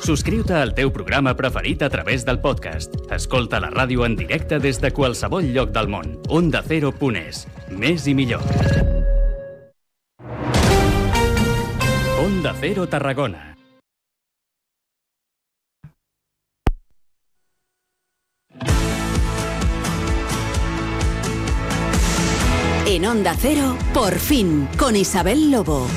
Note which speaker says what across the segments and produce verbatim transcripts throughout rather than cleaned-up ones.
Speaker 1: Subscriu-te al teu programa preferit a través del podcast. Escolta la ràdio en directe des de qualsevol lloc del món. Onda Cero punt es. Més i millor. Onda Cero Tarragona.
Speaker 2: En Onda Cero, Por fin, con Isabel Lobo.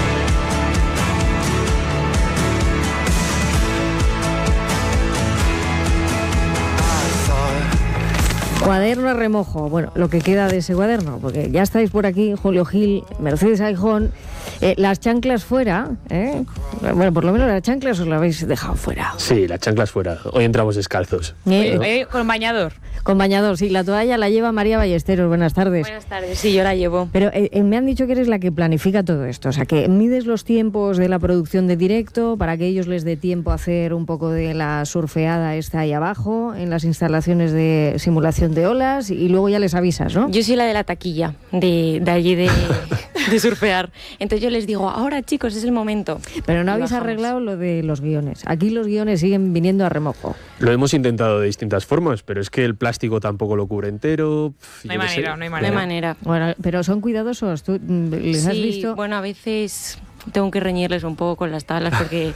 Speaker 3: Cuaderno a remojo, bueno, lo que queda de ese cuaderno, porque ya estáis por aquí, Julio Gil, Mercedes Aijón, eh, las chanclas fuera, ¿eh? Bueno, por lo menos las chanclas os las habéis dejado fuera.
Speaker 4: Sí, las chanclas fuera, hoy entramos descalzos.
Speaker 3: ¿Eh?
Speaker 5: Eh, con bañador.
Speaker 3: Con bañador, sí, la toalla la lleva María Ballesteros, buenas tardes.
Speaker 5: Buenas tardes, sí, yo la llevo.
Speaker 3: Pero eh, eh, me han dicho que eres la que planifica todo esto, o sea, que mides los tiempos de la producción de directo para que ellos les dé tiempo a hacer un poco de la surfeada esta ahí abajo, en las instalaciones de simulación de olas, y luego ya les avisas, ¿no?
Speaker 5: Yo soy la de la taquilla, de, de allí de, de surfear. Entonces yo les digo, ahora chicos, es el momento.
Speaker 3: Pero no
Speaker 5: Y
Speaker 3: habéis
Speaker 5: bajamos.
Speaker 3: arreglado lo de los guiones. Aquí los guiones siguen viniendo a remojo.
Speaker 4: Lo hemos intentado de distintas formas, pero es que el plástico tampoco lo cubre entero.
Speaker 6: No hay manera, no hay
Speaker 5: No hay
Speaker 6: manera.
Speaker 5: manera.
Speaker 3: Bueno, pero son cuidadosos. ¿Tú mm, les
Speaker 5: Sí,
Speaker 3: has visto?
Speaker 5: bueno, a veces tengo que reñirles un poco con las tablas porque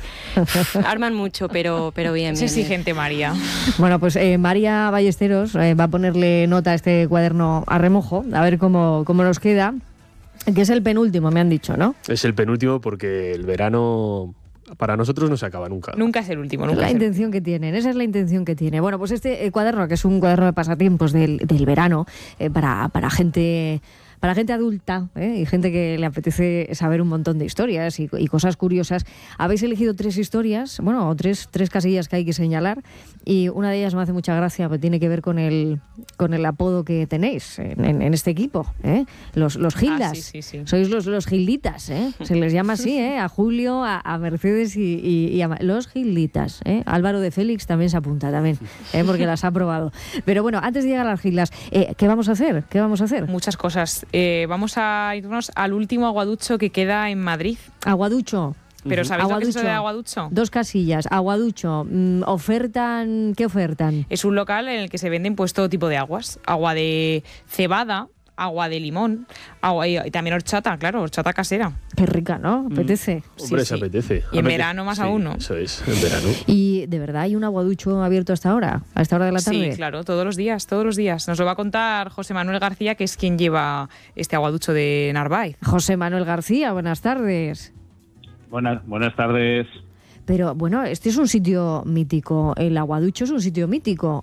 Speaker 5: arman mucho, pero, pero bien,
Speaker 6: Es
Speaker 5: bien, bien.
Speaker 6: exigente, María.
Speaker 3: Bueno, pues eh, María Ballesteros eh, va a ponerle nota a este cuaderno a remojo, a ver cómo, cómo nos queda. Que es el penúltimo, me han dicho, ¿no?
Speaker 4: Es el penúltimo porque el verano para nosotros no se acaba nunca.
Speaker 6: Nunca es el último,
Speaker 3: Es
Speaker 6: nunca
Speaker 3: la
Speaker 6: es el
Speaker 3: intención que tienen, esa es la intención que tiene. Bueno, pues este eh, cuaderno, que es un cuaderno de pasatiempos del, del verano, eh, para, para gente... Para gente adulta, ¿eh? Y gente que le apetece saber un montón de historias y, y cosas curiosas. Habéis elegido tres historias, bueno, o tres, tres casillas que hay que señalar, y una de ellas me hace mucha gracia, porque tiene que ver con el, con el apodo que tenéis en, en, en este equipo, ¿eh? Los, los Gildas.
Speaker 6: Ah, sí, sí, sí.
Speaker 3: Sois los, los Gilditas, ¿eh? Se les llama así, ¿eh? A Julio, a, a Mercedes y, y, y a los Gilditas, ¿eh? Álvaro de Félix también se apunta, también, ¿eh? Porque las ha probado. Pero bueno, antes de llegar a las Gildas, eh, ¿qué vamos a hacer? ¿Qué vamos a hacer?
Speaker 6: Muchas cosas. Eh, vamos a irnos al último aguaducho que queda en Madrid.
Speaker 3: Aguaducho.
Speaker 6: Pero ¿sabéis lo que es eso de
Speaker 3: Aguaducho.
Speaker 6: aguaducho?
Speaker 3: Dos casillas. Aguaducho. Mm, ofertan... ¿Qué ofertan?
Speaker 6: Es un local en el que se venden pues todo tipo de aguas. Agua de cebada, agua de limón, agua y, y también horchata, claro, horchata casera.
Speaker 3: Qué rica, ¿no? Apetece.
Speaker 4: Hombre,
Speaker 6: Sí,
Speaker 4: se
Speaker 6: sí.
Speaker 4: apetece.
Speaker 6: Y en
Speaker 4: Ahora que-
Speaker 6: verano más
Speaker 4: sí,
Speaker 6: aún, ¿no?
Speaker 4: Eso es, en verano.
Speaker 3: ¿Y de verdad hay un aguaducho abierto hasta ahora? ¿A esta hora de la tarde?
Speaker 6: Sí, claro, todos los días, todos los días. Nos lo va a contar José Manuel García, que es quien lleva este aguaducho de Narváez.
Speaker 3: José Manuel García, buenas tardes.
Speaker 7: Buenas, buenas tardes.
Speaker 3: Pero bueno, este es un sitio mítico. El aguaducho es un sitio mítico.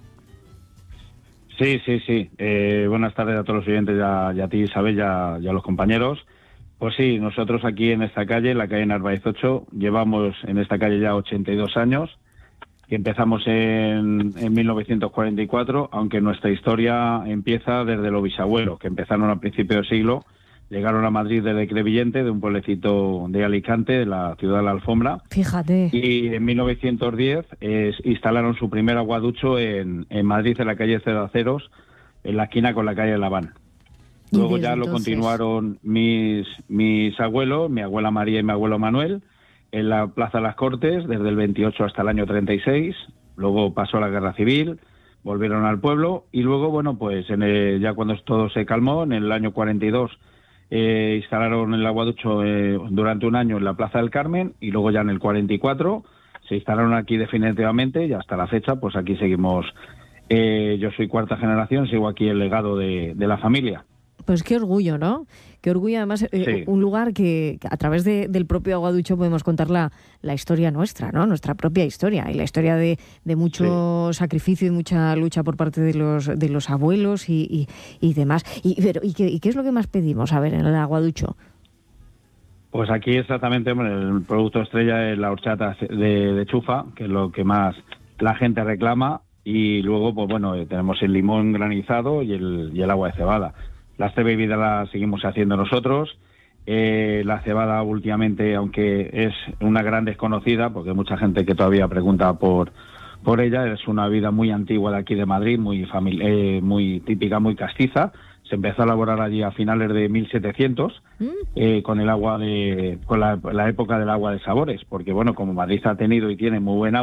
Speaker 7: Sí, sí, sí. Eh, buenas tardes a todos los oyentes, ya, ya a ti, Isabel, ya, ya a los compañeros. Pues sí, nosotros aquí en esta calle, la calle Narváez ocho, llevamos en esta calle ya ochenta y dos años, que empezamos en, en mil novecientos cuarenta y cuatro, aunque nuestra historia empieza desde los bisabuelos, que empezaron a principios del siglo. Llegaron a Madrid desde Crevillente, de un pueblecito de Alicante, de la ciudad de la Alfombra.
Speaker 3: Fíjate.
Speaker 7: Y en mil novecientos diez eh, instalaron su primer aguaducho en, en Madrid, en la calle Cedaceros, en la esquina con la calle La Habana.
Speaker 3: Y
Speaker 7: Luego
Speaker 3: desde
Speaker 7: ya lo
Speaker 3: entonces-
Speaker 7: continuaron mis, mis abuelos, mi abuela María y mi abuelo Manuel, en la Plaza de las Cortes, desde el veintiocho hasta el año treinta y seis. Luego pasó la Guerra Civil, volvieron al pueblo, y luego, bueno, pues en el- ya cuando todo se calmó, en el año cuarenta y dos, Eh, instalaron el aguaducho eh, durante un año en la Plaza del Carmen, y luego ya en el cuarenta y cuatro se instalaron aquí definitivamente, y hasta la fecha pues aquí seguimos. Eh, yo soy cuarta generación, sigo aquí el legado de, de la familia.
Speaker 3: Pues qué orgullo, ¿no? Qué orgullo, además, eh,
Speaker 7: Sí.
Speaker 3: un lugar que, que a través de- del propio aguaducho podemos contar la, la historia nuestra, ¿no? Nuestra propia historia, y la historia de, de mucho sacrificio y mucha lucha por parte de los de los abuelos y, y, y demás. Y, pero, ¿y, qué, ¿Y qué es lo que más pedimos, a ver, en el aguaducho?
Speaker 7: Pues aquí exactamente, hombre, el producto estrella es la horchata de, de chufa, que es lo que más la gente reclama, y luego, pues bueno, eh, tenemos el limón granizado y el, y el agua de cebada. Las tres bebidas las seguimos haciendo nosotros. Eh, la cebada últimamente, aunque es una gran desconocida, porque hay mucha gente que todavía pregunta por por ella, es una bebida muy antigua de aquí de Madrid, muy famili- eh, muy típica, muy castiza. Se empezó a elaborar allí a finales de mil setecientos, eh, con el agua de, con la, la época del agua de sabores, porque bueno, como Madrid ha tenido y tiene muy buen agua,